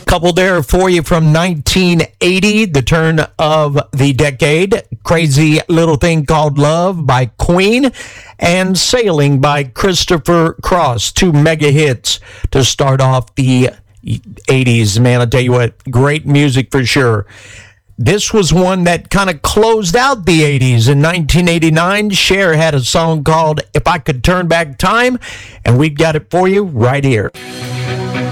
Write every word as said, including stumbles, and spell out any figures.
Couple there for you from nineteen eighty, the turn of the decade. Crazy Little Thing Called Love by Queen and Sailing by Christopher Cross. Two mega hits to start off the eighties. Man, I'll tell you what, great music for sure. This was one that kind of closed out the eighties. In nineteen eighty-nine, Cher had a song called If I Could Turn Back Time, and we've got it for you right here.